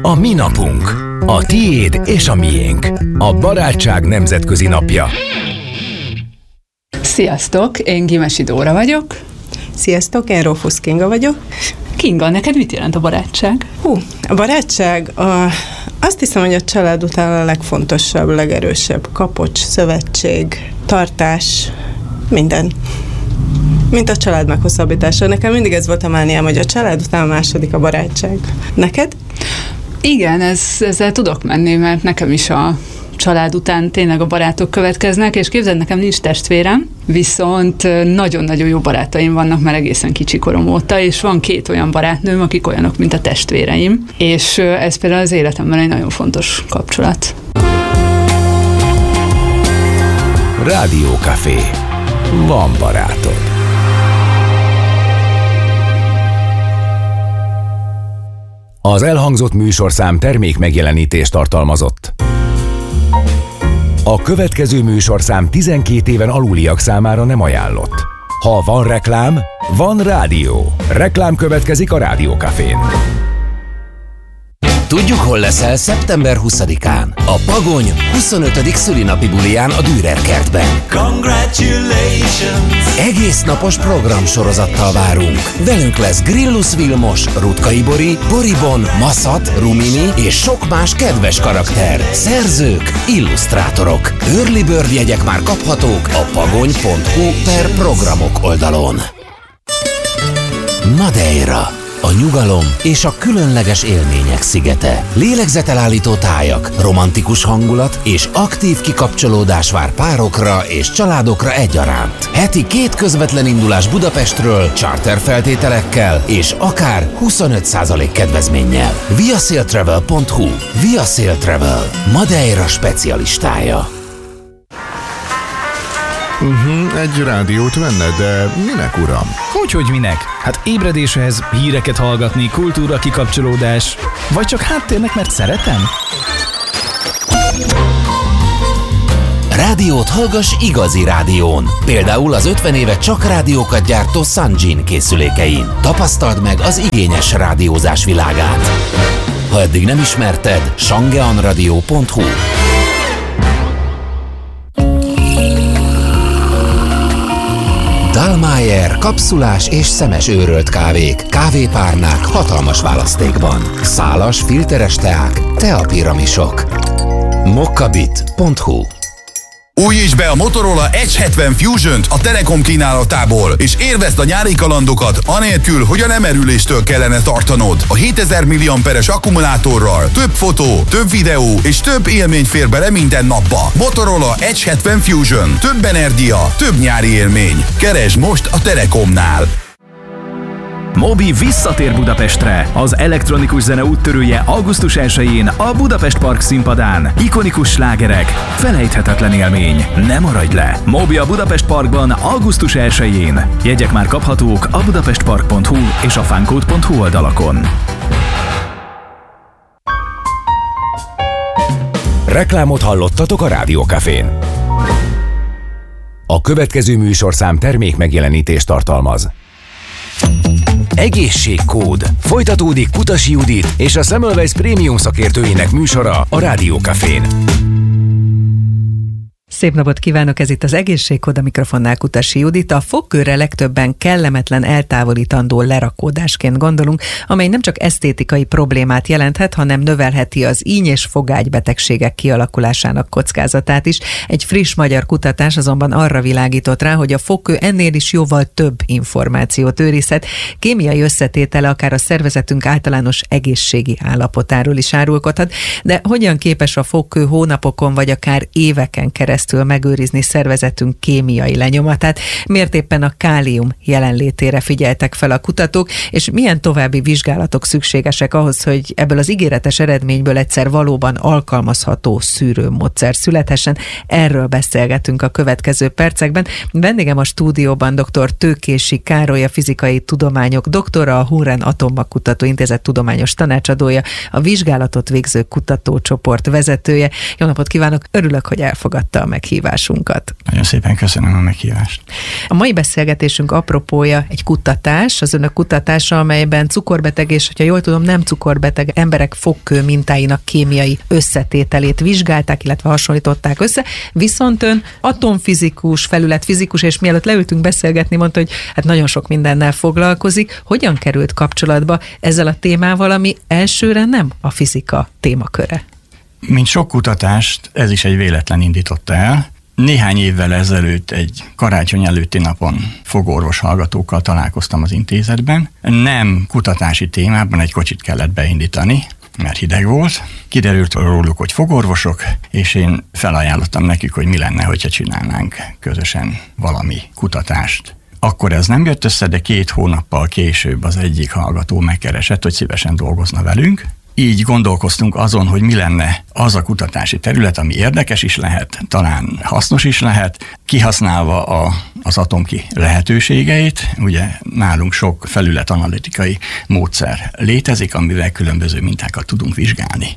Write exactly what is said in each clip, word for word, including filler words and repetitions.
A mi napunk. A tiéd és a miénk. A barátság nemzetközi napja. Sziasztok, én Gimesi Dóra vagyok. Sziasztok, én Rófusz Kinga vagyok. Kinga, neked mit jelent a barátság? Hú, a barátság, a, azt hiszem, hogy a család után a legfontosabb, legerősebb kapocs, szövetség, tartás, minden. Mint a család meghosszabbítása. Nekem mindig ez volt a mániám, hogy a család után a második a barátság. Neked? Igen, ez, ezzel tudok menni, mert nekem is a család után tényleg a barátok következnek, és képzeld, nekem nincs testvérem, viszont nagyon-nagyon jó barátaim vannak már egészen kicsi korom óta, és van két olyan barátnőm, akik olyanok, mint a testvéreim, és ez például az életemben egy nagyon fontos kapcsolat. Rádiókafé. Van barátod. Az elhangzott műsorszám termék megjelenítést tartalmazott. A következő műsorszám tizenkét éven aluliak számára nem ajánlott. Ha van reklám, van rádió. Reklám következik a Rádiókafén. Tudjuk, hol leszel szeptember huszadikán. A Pagony huszonötödik szülinapi buliján a Dürer kertben. Congratulations! Egész napos programsorozattal várunk. Velünk lesz Grillus Vilmos, Rutkay Bori, Boribon, Maszat, Rumini és sok más kedves karakter. Szerzők, illusztrátorok. Early Bird jegyek már kaphatók a pagony pont hu per programok oldalon. Madeira. A nyugalom és a különleges élmények szigete. Lélegzetelállító tájak, romantikus hangulat és aktív kikapcsolódás vár párokra és családokra egyaránt. Heti két közvetlen indulás Budapestről, charter feltételekkel és akár huszonöt százalék kedvezménnyel. viasailtravel pont hu. Viasail Travel. Madeira specialistája. Uh-huh, egy rádiót venne, de minek, uram? Hogyhogy minek? Hát ébredéshez, híreket hallgatni, kultúra kikapcsolódás, vagy csak háttérnek, mert szeretem? Rádiót hallgass igazi rádión. Például az ötven éve csak rádiókat gyártó Sanjin készülékein. Tapasztald meg az igényes rádiózás világát. Ha eddig nem ismerted, shangeanradio pont hu. Dallmayr kapszulás és szemes őrölt kávék, kávépárnák hatalmas választékban. Szálas, filteres teák, teapiramisok. mokkabit pont hu. Újítsd be a Motorola Edge hetven Fusion-t a Telekom kínálatából, és élvezd a nyári kalandokat, anélkül, hogy a lemerüléstől kellene tartanod. A hétezer milliamperes akkumulátorral több fotó, több videó és több élmény fér bele minden napba. Motorola Edge hetven Fusion. Több energia, több nyári élmény. Keresd most a Telekomnál. Mobi visszatér Budapestre. Az elektronikus zene úttörője augusztus elsején a Budapest Park színpadán. Ikonikus slágerek, felejthetetlen élmény. Ne maradj le! Mobi a Budapest Parkban augusztus elsején. Jegyek már kaphatók a budapestpark pont hu és a funcode pont hu oldalakon. Reklámot hallottatok a Rádiókafén. A következő műsorszám termék megjelenítést tartalmaz. Egészségkód. Folytatódik Kutasi Judit és a Semmelweis Prémium szakértőinek műsora a Rádiókafén. Szép napot kívánok, ez itt az Egészségkód, a mikrofonnál Kutasi Judit. A fogkőre legtöbben kellemetlen eltávolítandó lerakódásként gondolunk, amely nem csak esztétikai problémát jelenthet, hanem növelheti az íny- és fogágybetegségek kialakulásának kockázatát is. Egy friss magyar kutatás azonban arra világított rá, hogy a fogkő ennél is jóval több információt őrizhet. Kémiai összetétele akár a szervezetünk általános egészségi állapotáról is árulkodhat, de hogyan képes a fogkő hónapokon vagy akár éveken keresztül megőrizni szervezetünk kémiai lenyomatát, miért éppen a kálium jelenlétére figyeltek fel a kutatók, és milyen további vizsgálatok szükségesek ahhoz, hogy ebből az ígéretes eredményből egyszer valóban alkalmazható szűrőmódszer születhessen. Erről beszélgetünk a következő percekben. Vendégem a stúdióban dr. Tőkési Károly, a fizikai tudományok doktora, a Huren Atommag-kutató Intézet tudományos tanácsadója, a vizsgálatot végző kutatócsoport vezetője. Jó napot kívánok, örülök, hogy elfogadta a meghívásunkat. Nagyon szépen köszönöm a meghívást. A mai beszélgetésünk apropója egy kutatás, az önök kutatása, amelyben cukorbeteg és, hogyha jól tudom, nem cukorbeteg emberek fogkő mintáinak kémiai összetételét vizsgálták, illetve hasonlították össze, viszont ön atomfizikus, felületfizikus, és mielőtt leültünk beszélgetni, mondta, hogy hát nagyon sok mindennel foglalkozik. Hogyan került kapcsolatba ezzel a témával, ami elsőre nem a fizika témaköre? Mint sok kutatást, ez is egy véletlen indította el. Néhány évvel ezelőtt egy karácsony előtti napon fogorvos hallgatókkal találkoztam az intézetben. Nem kutatási témában, egy kocsit kellett beindítani, mert hideg volt. Kiderült róluk, hogy fogorvosok, és én felajánlottam nekik, hogy mi lenne, hogyha csinálnánk közösen valami kutatást. Akkor ez nem jött össze, de két hónappal később az egyik hallgató megkeresett, hogy szívesen dolgozna velünk. Így gondolkoztunk azon, hogy mi lenne az a kutatási terület, ami érdekes is lehet, talán hasznos is lehet, kihasználva a, az atomki lehetőségeit. Ugye nálunk sok felületanalitikai módszer létezik, amivel különböző mintákat tudunk vizsgálni.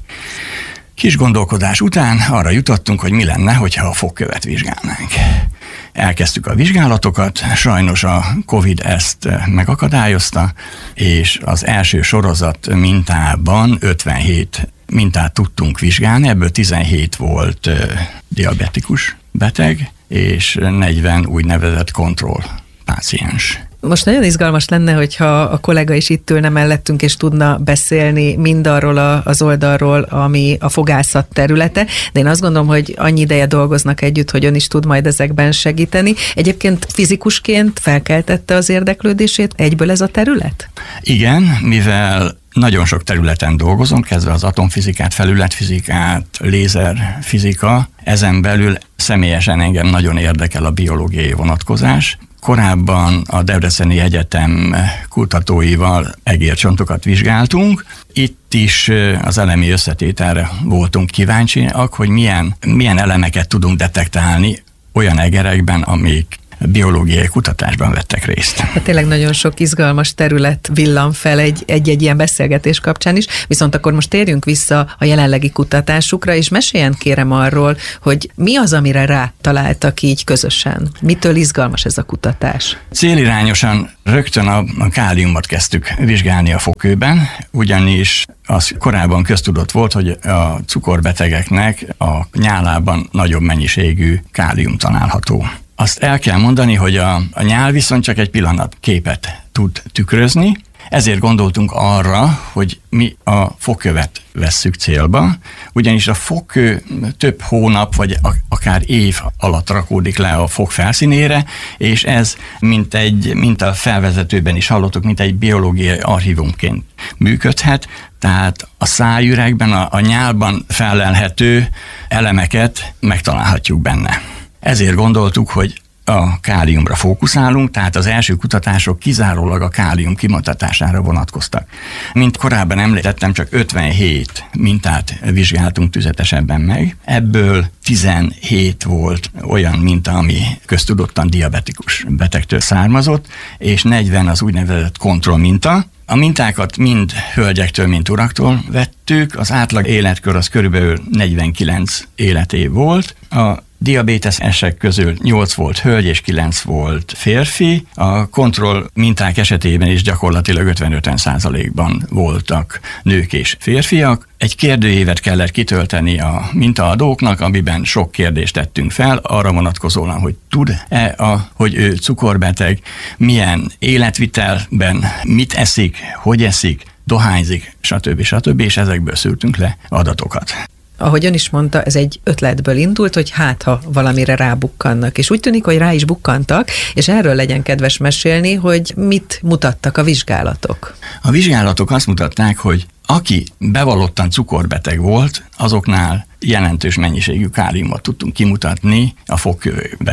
Kis gondolkodás után arra jutottunk, hogy mi lenne, hogyha a fogkövet vizsgálnánk. Elkezdtük a vizsgálatokat, sajnos a Covid ezt megakadályozta, és az első sorozat mintában ötvenhét mintát tudtunk vizsgálni, ebből tizenhét volt uh, diabetikus beteg, és negyven úgynevezett kontrollpáciens. Most nagyon izgalmas lenne, hogyha a kollega is itt ülne mellettünk, és tudna beszélni mindarról a, az oldalról, ami a fogászat területe, de én azt gondolom, hogy annyi ideje dolgoznak együtt, hogy ön is tud majd ezekben segíteni. Egyébként fizikusként felkeltette az érdeklődését egyből ez a terület? Igen, mivel nagyon sok területen dolgozom, kezdve az atomfizikát, felületfizikát, lézerfizika, ezen belül személyesen engem nagyon érdekel a biológiai vonatkozás. Korábban a Debreceni Egyetem kutatóival egércsontokat vizsgáltunk. Itt is az elemi összetételre voltunk kíváncsiak, hogy milyen, milyen elemeket tudunk detektálni olyan egerekben, amik biológiai kutatásban vettek részt. Hát tényleg nagyon sok izgalmas terület villan fel egy, egy-egy ilyen beszélgetés kapcsán is, viszont akkor most térjünk vissza a jelenlegi kutatásukra, és meséljen kérem arról, hogy mi az, amire rá találtak így közösen? Mitől izgalmas ez a kutatás? Célirányosan rögtön a, a káliumot kezdtük vizsgálni a fogkőben, ugyanis az korábban köztudott volt, hogy a cukorbetegeknek a nyálában nagyobb mennyiségű kálium található. Azt el kell mondani, hogy a, a nyál viszont csak egy pillanatképet tud tükrözni, ezért gondoltunk arra, hogy mi a fogkövet vesszük célba, ugyanis a fogkő több hónap, vagy akár év alatt rakódik le a fog felszínére, és ez, mint, egy, mint a felvezetőben is hallottuk, mint egy biológiai archívumként működhet, tehát a szájüregben, a, a nyálban fellelhető elemeket megtalálhatjuk benne. Ezért gondoltuk, hogy a káliumra fókuszálunk, tehát az első kutatások kizárólag a kálium kimutatására vonatkoztak. Mint korábban említettem, csak ötvenhét mintát vizsgáltunk tüzetesebben meg, ebből tizenhét volt olyan minta, ami köztudottan diabetikus betegtől származott, és negyven az úgynevezett kontrollminta. A mintákat mind hölgyektől, mind uraktól vettük, az átlag életkor az körülbelül negyvenkilenc életév volt, a diabétesek közül nyolc volt hölgy és kilenc volt férfi, a kontroll minták esetében is gyakorlatilag ötven-ötven százalékban voltak nők és férfiak. Egy kérdőívet kellett kitölteni a mintaadóknak, amiben sok kérdést tettünk fel, arra vonatkozóan, hogy tud-e, a, hogy ő cukorbeteg, milyen életvitelben, mit eszik, hogy eszik, dohányzik, stb. stb. És ezekből szűrtünk le adatokat. Ahogy ön is mondta, ez egy ötletből indult, hogy hát, ha valamire rábukkannak. És úgy tűnik, hogy rá is bukkantak, és erről legyen kedves mesélni, hogy mit mutattak a vizsgálatok. A vizsgálatok azt mutatták, hogy aki bevallottan cukorbeteg volt, azoknál jelentős mennyiségű káliumot tudtunk kimutatni a fogkövőkben.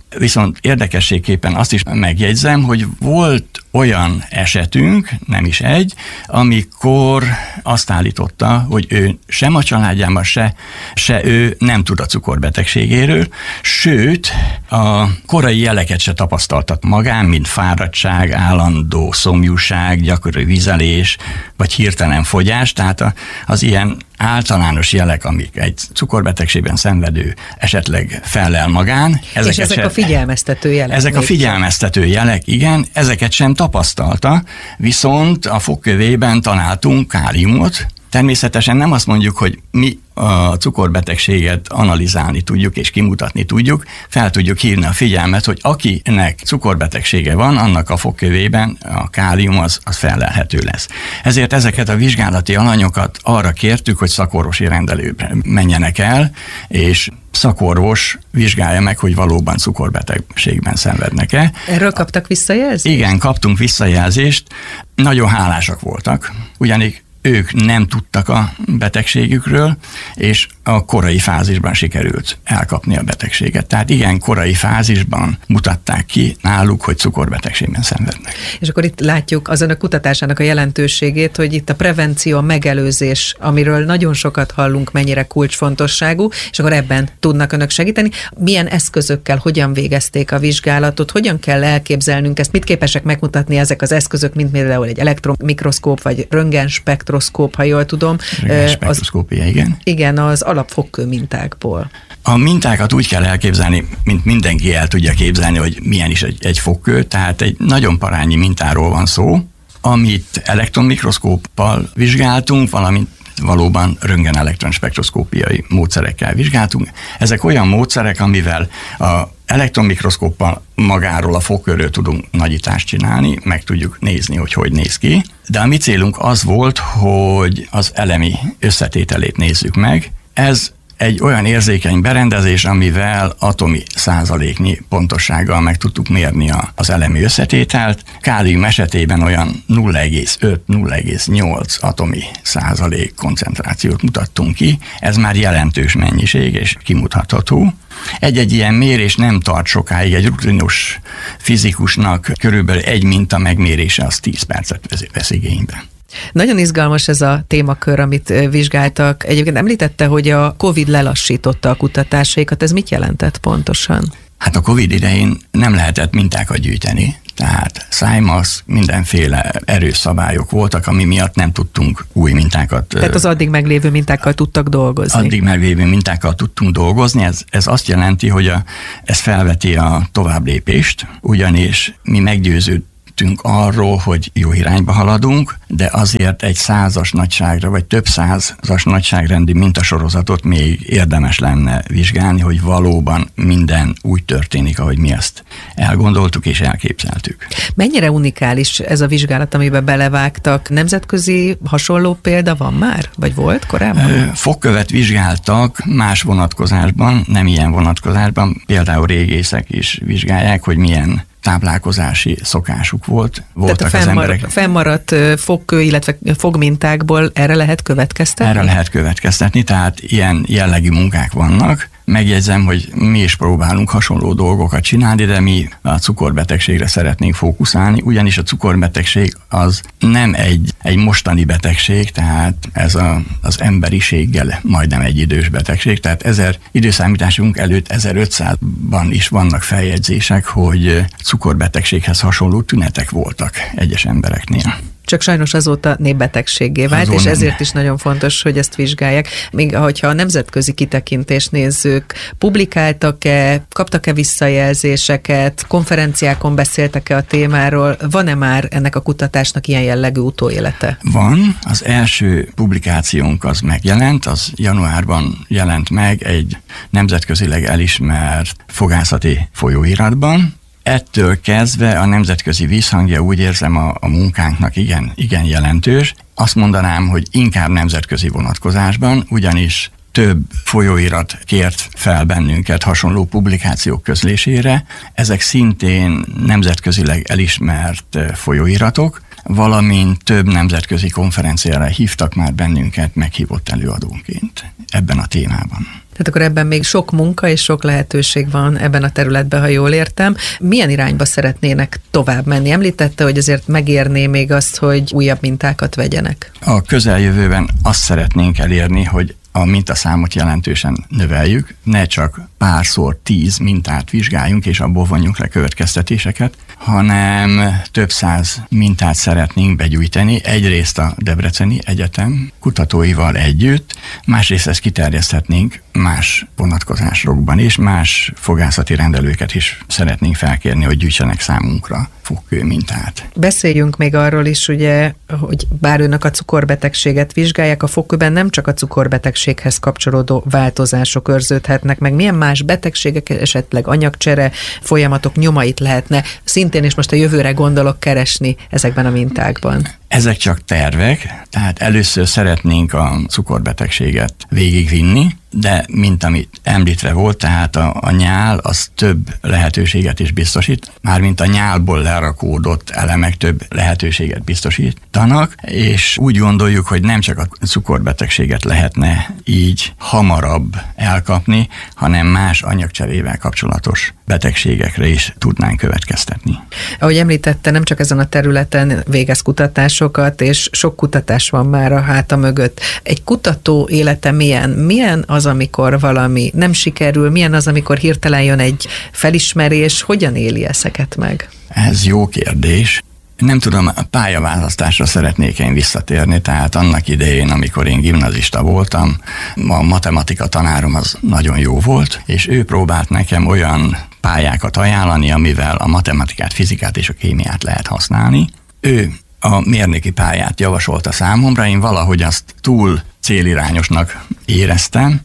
Viszont érdekességképpen azt is megjegyzem, hogy volt olyan esetünk, nem is egy, amikor azt állította, hogy ő sem a családjában, se, se ő nem tud a cukorbetegségéről, sőt, a korai jeleket se tapasztaltat magán, mint fáradtság, állandó szomjúság, gyakori vizelés, vagy hirtelen fogyás, tehát az ilyen általános jelek, amik egy cukorbetegségben szenvedő esetleg fellel magán. És ezek se, a figyelmeztető jelek. Ezek a figyelmeztető jelek, igen, ezeket sem tapasztalta, viszont a fogkövében találtunk káliumot. Természetesen nem azt mondjuk, hogy mi a cukorbetegséget analizálni tudjuk és kimutatni tudjuk, fel tudjuk hívni a figyelmet, hogy akinek cukorbetegsége van, annak a fogkövében a kálium az, az fellelhető lesz. Ezért ezeket a vizsgálati alanyokat arra kértük, hogy szakorvosi rendelőbe menjenek el, és szakorvos vizsgálja meg, hogy valóban cukorbetegségben szenvednek-e. Erről kaptak visszajelzést? Igen, kaptunk visszajelzést. Nagyon hálásak voltak, ugyanis ők nem tudtak a betegségükről, és a korai fázisban sikerült elkapni a betegséget. Tehát igen, korai fázisban mutatták ki náluk, hogy cukorbetegségben szenvednek. És akkor itt látjuk az önök kutatásának a jelentőségét, hogy itt a prevenció, a megelőzés, amiről nagyon sokat hallunk, mennyire kulcsfontosságú, és akkor ebben tudnak önök segíteni. Milyen eszközökkel, hogyan végezték a vizsgálatot, hogyan kell elképzelnünk ezt, mit képesek megmutatni ezek az eszközök, mint például egy elektronmikroszkóp, vagy röntgenspektroszkóp, ha jól tudom. Röntgenspektroszkópia, igen. Igen, az alapfogkő mintákból. A mintákat úgy kell elképzelni, mint mindenki el tudja képzelni, hogy milyen is egy, egy fogkő, tehát egy nagyon parányi mintáról van szó, amit elektronmikroszkóppal vizsgáltunk, valamint valóban röntgenelektronspektroszkópiai módszerekkel vizsgáltunk. Ezek olyan módszerek, amivel a elektronmikroszkóppal magáról a fogkőről tudunk nagyítást csinálni, meg tudjuk nézni, hogy hogy néz ki. De a mi célunk az volt, hogy az elemi összetételét nézzük meg. Ez egy olyan érzékeny berendezés, amivel atomi százaléknyi pontossággal meg tudtuk mérni az elemi összetételt. Kálium esetében olyan nulla egész öt nulla egész nyolc atomi százalék koncentrációt mutattunk ki. Ez már jelentős mennyiség és kimutatható. Egy-egy ilyen mérés nem tart sokáig, egy rutinos fizikusnak körülbelül egy minta megmérése az tíz percet vesz igénybe. Nagyon izgalmas ez a témakör, amit vizsgáltak. Egyébként említette, hogy a Covid lelassította a kutatásaikat. Ez mit jelentett pontosan? Hát a Covid idején nem lehetett mintákat gyűjteni, tehát szájmasz, mindenféle erős szabályok voltak, ami miatt nem tudtunk új mintákat. Tehát az addig meglévő mintákkal tudtak dolgozni. Addig meglévő mintákkal tudtunk dolgozni, ez, ez azt jelenti, hogy a, ez felveti a továbblépést, ugyanis mi meggyőződünk arról, hogy jó irányba haladunk, de azért egy százas nagyságra, vagy több százas nagyságrendi mintasorozatot még érdemes lenne vizsgálni, hogy valóban minden úgy történik, ahogy mi ezt elgondoltuk és elképzeltük. Mennyire unikális ez a vizsgálat, amiben belevágtak? Nemzetközi hasonló példa van már? Vagy volt korábban? Fogkövet vizsgáltak más vonatkozásban, nem ilyen vonatkozásban, például régészek is vizsgálják, hogy milyen táplálkozási szokásuk volt. Voltak Tehát a az fennmaradt, emberek. fennmaradt fogkő, illetve fogmintákból erre lehet következtetni? Erre lehet következtetni, tehát ilyen jellegű munkák vannak. Megjegyzem, hogy mi is próbálunk hasonló dolgokat csinálni, de mi a cukorbetegségre szeretnénk fókuszálni, ugyanis a cukorbetegség az nem egy, egy mostani betegség, tehát ez a, az emberiséggel majdnem egy idős betegség, tehát ezer időszámításunk előtt ezerötszázban is vannak feljegyzések, hogy cukorbetegséghez hasonló tünetek voltak egyes embereknél. Csak sajnos azóta népbetegséggé vált, Azon és nem. ezért is nagyon fontos, hogy ezt vizsgálják. Még ahogyha a nemzetközi kitekintést nézzük, publikáltak-e, kaptak-e visszajelzéseket, konferenciákon beszéltek-e a témáról, van-e már ennek a kutatásnak ilyen jellegű utóélete? Van, az első publikációnk az megjelent, az januárban jelent meg egy nemzetközileg elismert fogászati folyóiratban. Ettől kezdve a nemzetközi visszhangja, úgy érzem, a, a munkánknak igen, igen jelentős. Azt mondanám, hogy inkább nemzetközi vonatkozásban, ugyanis több folyóirat kért fel bennünket hasonló publikációk közlésére. Ezek szintén nemzetközileg elismert folyóiratok. valamint több nemzetközi konferenciára hívtak már bennünket meghívott előadónként ebben a témában. Tehát akkor ebben még sok munka és sok lehetőség van ebben a területben, ha jól értem. Milyen irányba szeretnének tovább menni? Említette, hogy azért megérné még azt, hogy újabb mintákat vegyenek. A közeljövőben azt szeretnénk elérni, hogy a mintaszámot jelentősen növeljük, ne csak párszor tíz mintát vizsgáljunk, és abból vonjunk le következtetéseket, hanem több száz mintát szeretnénk begyűjteni, egyrészt a Debreceni Egyetem kutatóival együtt, másrészt ezt kiterjeszthetnénk más vonatkozásokban is, más fogászati rendelőket is szeretnénk felkérni, hogy gyűjtsenek számunkra fogkő mintát. Beszéljünk még arról is, ugye, hogy bár önök a cukorbetegséget vizsgálják, a fogkőben nem csak a cukorbetegséghez kapcsolódó változások őrződhetnek, meg milyen más betegségek, esetleg anyagcsere folyamatok nyomait lehetne szintén, és most a jövőre gondolok, keresni ezekben a mintákban. Ezek csak tervek, tehát először szeretnénk a cukorbetegséget végigvinni, de mint amit említve volt, tehát a, a nyál az több lehetőséget is biztosít, mármint a nyálból lerakódott elemek több lehetőséget biztosítanak, és úgy gondoljuk, hogy nem csak a cukorbetegséget lehetne így hamarabb elkapni, hanem más anyagcserével kapcsolatos betegségekre is tudnánk következtetni. Ahogy említette, nem csak ezen a területen végez kutatásokat, és sok kutatás van már a háta mögött. Egy kutató élete milyen? Milyen az, amikor valami nem sikerül? Milyen az, amikor hirtelen jön egy felismerés? Hogyan éli ezeket meg? Ez jó kérdés. Nem tudom, a pályaválasztásra szeretnék én visszatérni, tehát annak idején, amikor én gimnazista voltam, a matematika tanárom az nagyon jó volt, és ő próbált nekem olyan pályákat ajánlani, amivel a matematikát, fizikát és a kémiát lehet használni. Ő a mérnöki pályát javasolta számomra, én valahogy azt túl célirányosnak éreztem,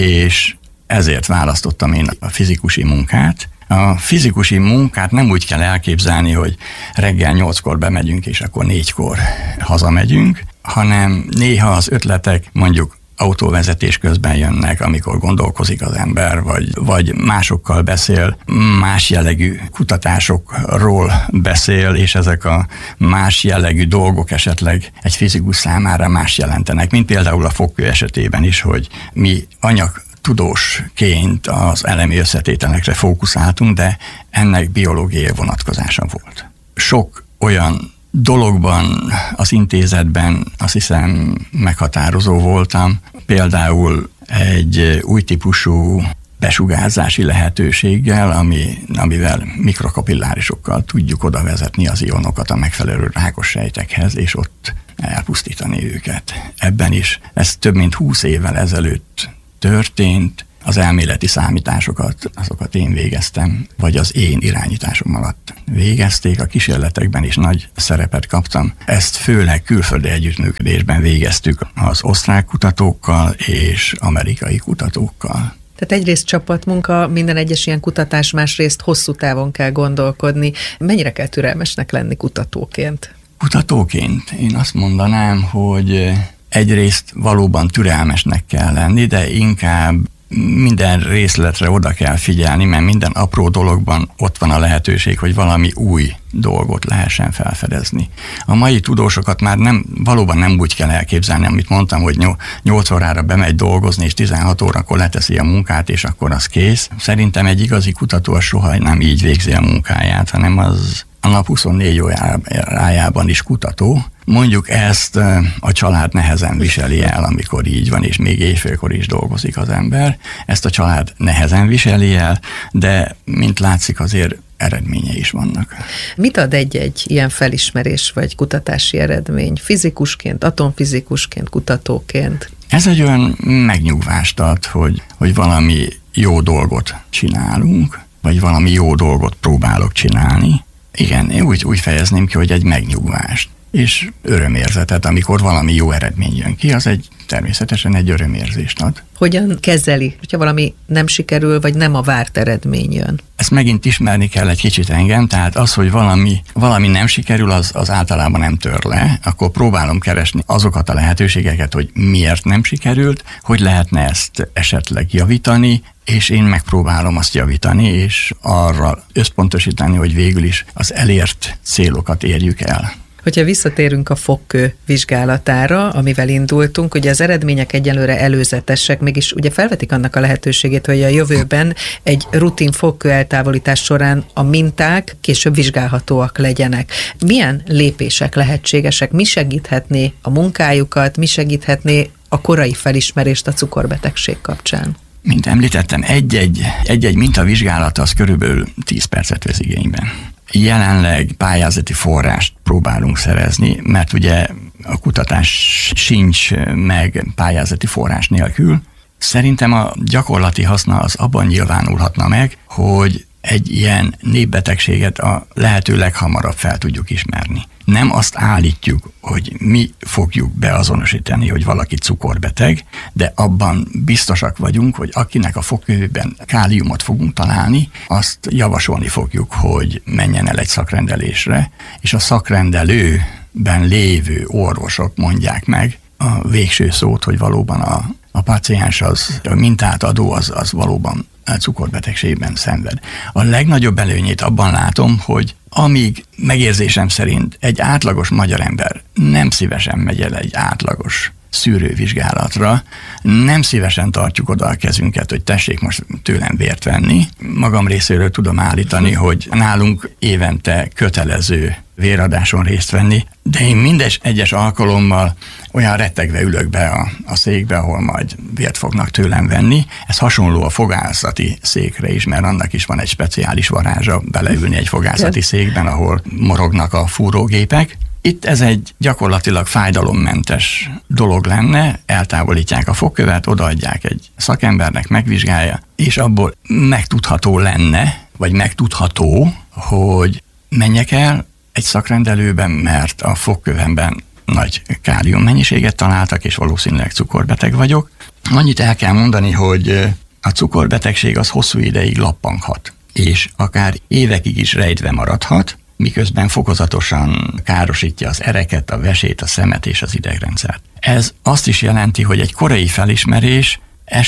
és ezért választottam én a fizikusi munkát. A fizikusi munkát nem úgy kell elképzelni, hogy reggel nyolckor bemegyünk, és akkor négykor hazamegyünk, hanem néha az ötletek mondjuk autóvezetés közben jönnek, amikor gondolkozik az ember, vagy, vagy másokkal beszél, más jellegű kutatásokról beszél, és ezek a más jellegű dolgok esetleg egy fizikus számára más jelentenek, mint például a fogkő esetében is, hogy mi anyag tudósként az elemi összetételekre fókuszáltunk, de ennek biológiai vonatkozása volt. Sok olyan dologban az intézetben azt hiszem meghatározó voltam, például egy új típusú besugárzási lehetőséggel, ami, amivel mikrokapillárisokkal tudjuk oda vezetni az ionokat a megfelelő rákos sejtekhez, és ott elpusztítani őket. Ebben is ez több mint húsz évvel ezelőtt történt, az elméleti számításokat, azokat én végeztem, vagy az én irányításom alatt végezték, a kísérletekben is nagy szerepet kaptam. Ezt főleg külföldi együttműködésben végeztük az osztrák kutatókkal és amerikai kutatókkal. Tehát egyrészt csapatmunka, minden egyes ilyen kutatás, másrészt hosszú távon kell gondolkodni. Mennyire kell türelmesnek lenni kutatóként? Kutatóként én azt mondanám, hogy egyrészt valóban türelmesnek kell lenni, de inkább minden részletre oda kell figyelni, mert minden apró dologban ott van a lehetőség, hogy valami új dolgot lehessen felfedezni. A mai tudósokat már nem, valóban nem úgy kell elképzelni, amit mondtam, hogy nyolc órára bemegy dolgozni, és tizenhat órakor leteszi a munkát, és akkor az kész. Szerintem egy igazi kutató az soha nem így végzi a munkáját, hanem az a nap huszonnégy órájában is kutató. Mondjuk ezt a család nehezen viseli el, amikor így van, és még éjfélkor is dolgozik az ember. Ezt a család nehezen viseli el, de mint látszik, azért eredménye is vannak. Mit ad egy-egy ilyen felismerés vagy kutatási eredmény? Fizikusként, atomfizikusként, kutatóként? Ez egy olyan megnyugvást ad, hogy, hogy valami jó dolgot csinálunk, vagy valami jó dolgot próbálok csinálni. Igen, én úgy, úgy fejezném ki, hogy egy megnyugvást. És örömérzetet, amikor valami jó eredmény jön ki, az egy természetesen egy örömérzést ad. Hogyan kezeli, hogyha valami nem sikerül, vagy nem a várt eredmény jön? Ezt megint ismerni kell egy kicsit engem, tehát az, hogy valami, valami nem sikerül, az, az általában nem tör le, akkor próbálom keresni azokat a lehetőségeket, hogy miért nem sikerült, hogy lehetne ezt esetleg javítani, és én megpróbálom azt javítani, és arra összpontosítani, hogy végül is az elért célokat érjük el. Hogyha visszatérünk a fogkő vizsgálatára, amivel indultunk, ugye az eredmények egyelőre előzetesek, mégis ugye felvetik annak a lehetőségét, hogy a jövőben egy rutin fogkő eltávolítás során a minták később vizsgálhatóak legyenek. Milyen lépések lehetségesek? Mi segíthetné a munkájukat, mi segíthetné a korai felismerést a cukorbetegség kapcsán? Mint említettem, egy-egy, egy-egy mintavizsgálat az körülbelül tíz percet vesz igényben. Jelenleg pályázati forrást próbálunk szerezni, mert ugye a kutatás sincs meg pályázati forrás nélkül. Szerintem a gyakorlati haszna az abban nyilvánulhatna meg, hogy egy ilyen népbetegséget a lehető leghamarabb fel tudjuk ismerni. Nem azt állítjuk, hogy mi fogjuk beazonosítani, hogy valaki cukorbeteg, de abban biztosak vagyunk, hogy akinek a fogkövében káliumot fogunk találni, azt javasolni fogjuk, hogy menjen el egy szakrendelésre, és a szakrendelőben lévő orvosok mondják meg a végső szót, hogy valóban a, a páciens, az, a mintát adó, az, az valóban cukorbetegségben szenved. A legnagyobb előnyét abban látom, hogy amíg megérzésem szerint egy átlagos magyar ember nem szívesen megy el egy átlagos szűrővizsgálatra, nem szívesen tartjuk oda a kezünket, hogy tessék most tőlem vért venni. Magam részéről tudom állítani, hogy nálunk évente kötelező véradáson részt venni, de én mindes egyes alkalommal olyan rettegve ülök be a, a székbe, ahol majd vért fognak tőlem venni. Ez hasonló a fogászati székre is, mert annak is van egy speciális varázsa beleülni egy fogászati székben, ahol morognak a fúrógépek. Itt ez egy gyakorlatilag fájdalommentes dolog lenne, eltávolítják a fogkövet, odaadják egy szakembernek, megvizsgálja, és abból megtudható lenne, vagy megtudható, hogy menjek el egy szakrendelőben, mert a fogkövemben nagy kálium mennyiséget találtak, és valószínűleg cukorbeteg vagyok. Annyit el kell mondani, hogy a cukorbetegség az hosszú ideig lappanghat, és akár évekig is rejtve maradhat, miközben fokozatosan károsítja az ereket, a vesét, a szemet és az idegrendszert. Ez azt is jelenti, hogy egy korai felismerés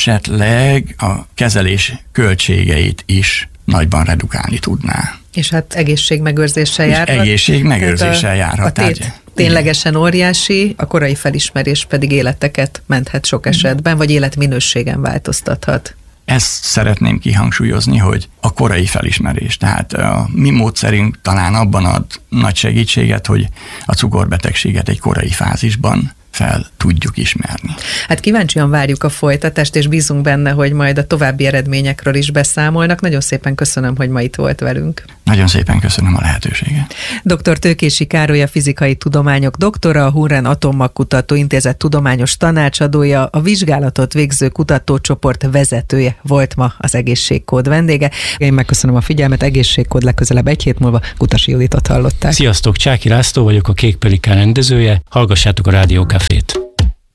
esetleg a kezelés költségeit is nagyban redukálni tudná. És hát egészségmegőrzéssel járhat. Egészségmegőrzéssel járhat. A tét ténylegesen óriási, a korai felismerés pedig életeket menthet sok esetben, vagy életminőségen változtathat. Ezt szeretném kihangsúlyozni, hogy a korai felismerés, tehát a mi módszerünk talán abban ad nagy segítséget, hogy a cukorbetegséget egy korai fázisban fel tudjuk ismerni. Hát kíváncsian várjuk a folytatást, és bízunk benne, hogy majd a további eredményekről is beszámolnak. Nagyon szépen köszönöm, hogy ma itt volt velünk. Nagyon szépen köszönöm a lehetőséget. doktor Tőkési Károly, a fizikai tudományok doktora, a Hunren Atommagkutató Intézet tudományos tanácsadója, a vizsgálatot végző kutatócsoport vezetője volt ma az Egészségkód vendége. Én megköszönöm a figyelmet, Egészségkód legközelebb egy hét múlva. Kutasi Juditot hallották. Sziasztok, Csáki László vagyok, a Kék Pelikán rendezője. Hallgassátok a Rádió Cafét.